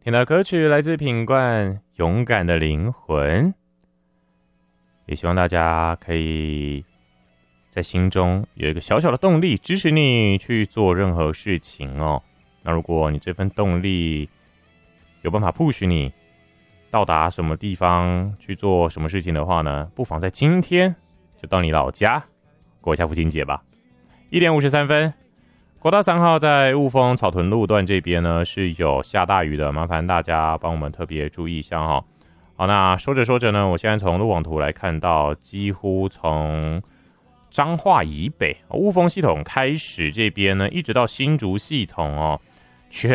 听到歌曲来自品冠《勇敢的灵魂》，也希望大家可以在心中有一个小小的动力，支持你去做任何事情哦。那如果你这份动力有办法 push 你到达什么地方去做什么事情的话呢，不妨在今天就到你老家过一下父亲节吧。1点53分，国道3号在雾峰草屯路段这边呢是有下大雨的，麻烦大家帮我们特别注意一下哦。好，那说着说着呢，我现在从路网图来看到，几乎从彰化以北雾峰系统开始这边呢，一直到新竹系统哦，